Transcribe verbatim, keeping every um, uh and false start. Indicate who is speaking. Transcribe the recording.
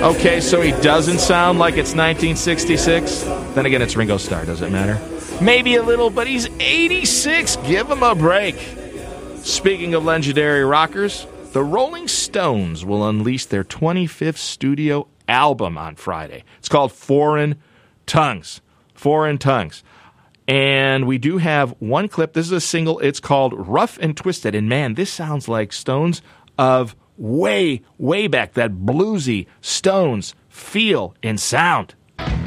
Speaker 1: Okay, so he doesn't sound like it's nineteen sixty-six? Then again, it's Ringo Starr. Does it matter? Maybe a little, but he's eighty-six. Give him a break. Speaking of legendary rockers, the Rolling Stones will unleash their twenty-fifth studio album on Friday. It's called Foreign Tongues. Foreign Tongues. And we do have one clip. This is a single. It's called Rough and Twisted. And man, this sounds like Stones of way, way back. That bluesy Stones feel and sound.